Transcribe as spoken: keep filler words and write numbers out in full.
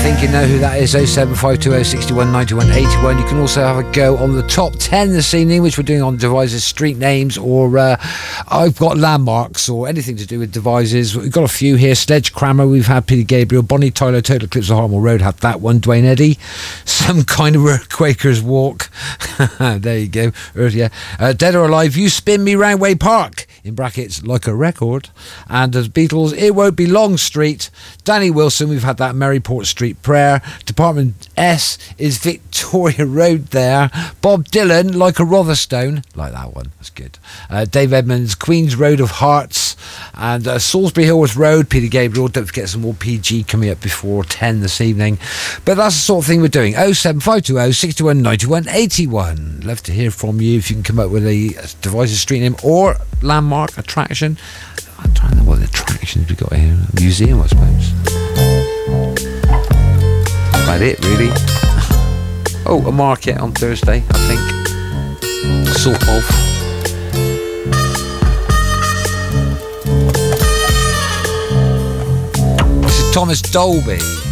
think you know who that is. oh seven five two oh six one nine one eight one. You can also have a go on the top ten this evening, which we're doing on Devizes, street names, or uh, I've got landmarks or anything to do with Devizes. We've got a few here. Sledge Crammer, we've had Peter Gabriel. Bonnie Tyler, Total Eclipse of Hartmore Road, had that one. Dwayne Eddy, Some Kind of a Quaker's Walk. There you go. Yeah. Uh, Dead or Alive, You Spin Me Round Way Park, in brackets, like a record. And as Beatles, It Won't Be Long Street. Danny Wilson, we've had that. Maryport Street Prayer. Department S is Victoria Road there. Bob Dylan, Like a Rotherstone, like that one, that's good. uh, Dave Edmonds, Queen's Road of Hearts. And uh, Salisbury Hillworth Road, Peter Gabriel. Don't forget some more P G coming up before ten this evening. But that's the sort of thing we're doing. oh seven five two oh six one nine one eight one. Love to hear from you if you can come up with a Devizes street name or landmark attraction. I'm trying to know what the attractions we got here. A museum, I suppose. That's about it, really. Oh, a market on Thursday, I think. Sort of. This is Thomas Dolby.